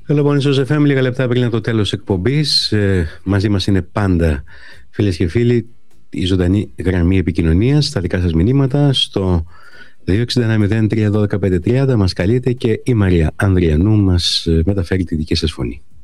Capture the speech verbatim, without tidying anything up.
Hello, Bonnie Joseph εφ εμ, λίγα λεπτά πριν το τέλος εκπομπής. Ε, μαζί μας είναι πάντα, φίλες και φίλοι, η ζωντανή γραμμή επικοινωνίας, στα δικά σας μηνύματα στο δύο έξι ένα μηδέν τρία ένα δύο πέντε τρία μηδέν. Μας καλείτε και η Μαρία Ανδριανού μας μεταφέρει τη δική σας φωνή.